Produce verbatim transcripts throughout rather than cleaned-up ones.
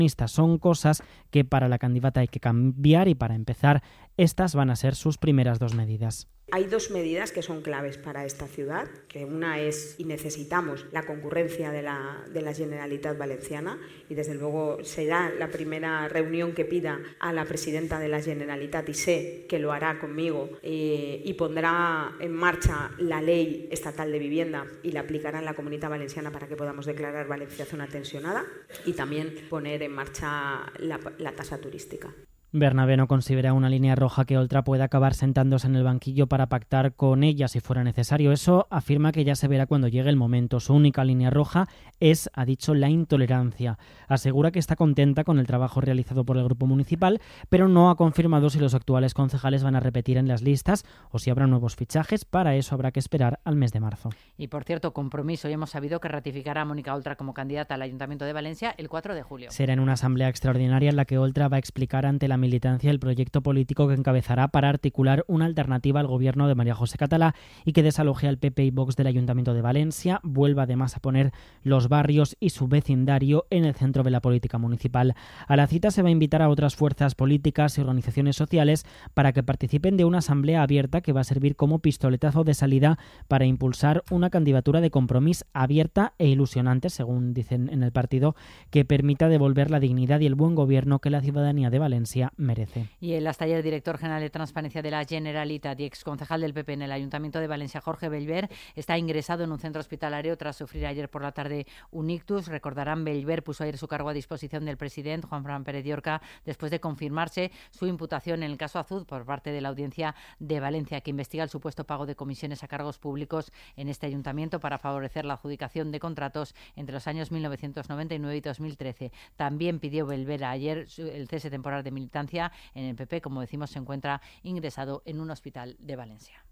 Son cosas que para la candidata hay que cambiar y para empezar, estas van a ser sus primeras dos medidas. Hay dos medidas que son claves para esta ciudad, que una es, y necesitamos, la concurrencia de la, de la Generalitat Valenciana, y desde luego será la primera reunión que pida a la presidenta de la Generalitat, y sé que lo hará conmigo, eh, y pondrá en marcha la ley estatal de vivienda y la aplicará en la Comunitat Valenciana para que podamos declarar Valencia zona tensionada, y también poner en marcha la, la tasa turística. Bernabé no considera una línea roja que Oltra pueda acabar sentándose en el banquillo para pactar con ella si fuera necesario. Eso afirma que ya se verá cuando llegue el momento. Su única línea roja es, ha dicho, la intolerancia. Asegura que está contenta con el trabajo realizado por el grupo municipal, pero no ha confirmado si los actuales concejales van a repetir en las listas o si habrá nuevos fichajes. Para eso habrá que esperar al mes de marzo. Y por cierto, Compromís, hoy hemos sabido que ratificará a Mónica Oltra como candidata al Ayuntamiento de Valencia el cuatro de julio. Será en una asamblea extraordinaria en la que Oltra va a explicar ante la militancia el proyecto político que encabezará para articular una alternativa al gobierno de María José Catalá y que desaloje al P P y Vox del Ayuntamiento de Valencia. Vuelva además a poner los barrios y su vecindario en el centro de la política municipal. A la cita se va a invitar a otras fuerzas políticas y organizaciones sociales para que participen de una asamblea abierta que va a servir como pistoletazo de salida para impulsar una candidatura de Compromís abierta e ilusionante, según dicen en el partido, que permita devolver la dignidad y el buen gobierno que la ciudadanía de Valencia merece. Y el hasta ayer director general de Transparencia de la Generalitat y exconcejal del P P en el Ayuntamiento de Valencia, Jorge Bellver, está ingresado en un centro hospitalario tras sufrir ayer por la tarde un ictus. Recordarán, Bellver puso ayer su cargo a disposición del presidente Juan Fran Pérez de Orca después de confirmarse su imputación en el caso Azud por parte de la Audiencia de Valencia, que investiga el supuesto pago de comisiones a cargos públicos en este ayuntamiento para favorecer la adjudicación de contratos entre los años mil novecientos noventa y nueve y dos mil trece. También pidió Bellver ayer el cese temporal de militancia en el P P, como decimos, se encuentra ingresado en un hospital de Valencia.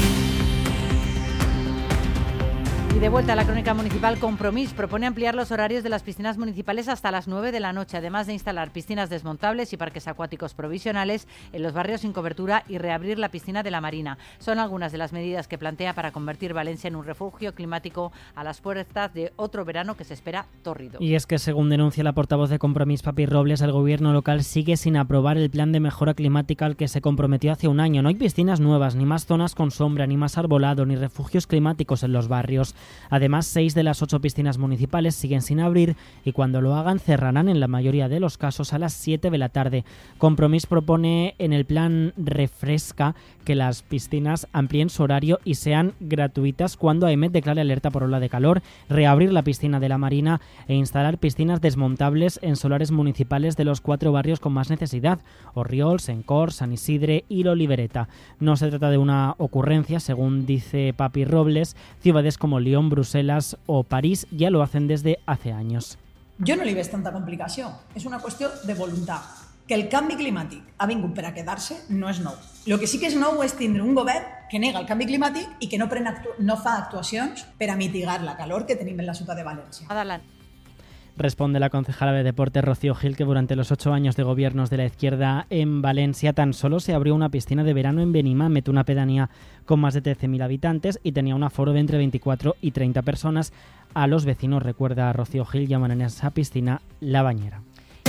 Y de vuelta a la crónica municipal, Compromís propone ampliar los horarios de las piscinas municipales hasta las nueve de la noche, además de instalar piscinas desmontables y parques acuáticos provisionales en los barrios sin cobertura y reabrir la piscina de la Marina. Son algunas de las medidas que plantea para convertir Valencia en un refugio climático a las puertas de otro verano que se espera tórrido. Y es que, según denuncia la portavoz de Compromís, Papi Robles, el gobierno local sigue sin aprobar el plan de mejora climática al que se comprometió hace un año. No hay piscinas nuevas, ni más zonas con sombra, ni más arbolado, ni refugios climáticos en los barrios. Además, seis de las ocho piscinas municipales siguen sin abrir y cuando lo hagan cerrarán en la mayoría de los casos a las siete de la tarde. Compromís propone en el plan Refresca que las piscinas amplíen su horario y sean gratuitas cuando A E M E T declare alerta por ola de calor, reabrir la piscina de la Marina e instalar piscinas desmontables en solares municipales de los cuatro barrios con más necesidad: Orriols, Sencor, San Isidre y La Olivereta. No se trata de una ocurrencia, según dice Papi Robles. Ciudades como Lyon, Bruselas o París ya lo hacen desde hace años. Jo no li veig tanta complicació. És una qüestió de voluntat. Que el canvi climàtic ha vingut per a quedar-se no és nou. El que sí que és nou és tindre un govern que nega el canvi climàtic i que no, pren actu- no fa actuacions per a mitigar la calor que tenim en la ciutat de València. Adelante. Responde la concejala de Deportes Rocío Gil que durante los ocho años de gobiernos de la izquierda en Valencia tan solo se abrió una piscina de verano en Benimamet, una pedanía con más de trece mil habitantes y tenía un aforo de entre veinticuatro y treinta personas. A los vecinos, recuerda Rocío Gil, llaman en esa piscina La Bañera.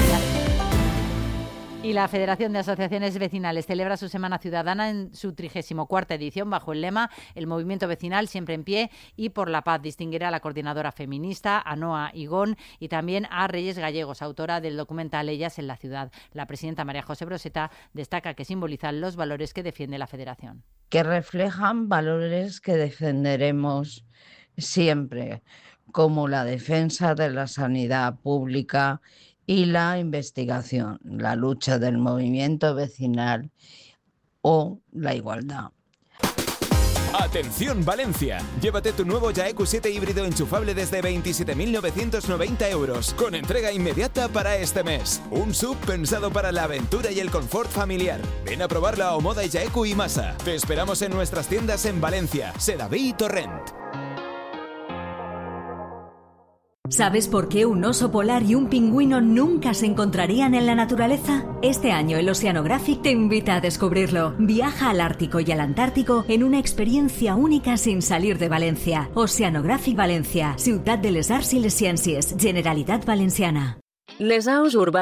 Y la Federación de Asociaciones Vecinales celebra su Semana Ciudadana en su trigésimo cuarta edición bajo el lema El movimiento vecinal siempre en pie y por la paz. Distinguirá a la coordinadora feminista, a Noa Igón, y también a Reyes Gallegos, autora del documental Ellas en la ciudad. La presidenta María José Broseta destaca que simbolizan los valores que defiende la Federación. Que reflejan valores que defenderemos siempre, como la defensa de la sanidad pública y la investigación, la lucha del movimiento vecinal o la igualdad. Atención Valencia, llévate tu nuevo Ya E Q siete híbrido enchufable desde veintisiete mil novecientos noventa euros, con entrega inmediata para este mes. Un S U V pensado para la aventura y el confort familiar. Ven a probarla a Omoda, Ya E Q y Masa. Te esperamos en nuestras tiendas en Valencia, Sedaví y Torrent. ¿Sabes por qué un oso polar y un pingüino nunca se encontrarían en la naturaleza? Este año el Oceanographic te invita a descubrirlo. Viaja al Ártico y al Antártico en una experiencia única sin salir de Valencia. Oceanographic Valencia, Ciutat de les Arts i les Ciències, Generalitat Valenciana. Les aus urbanes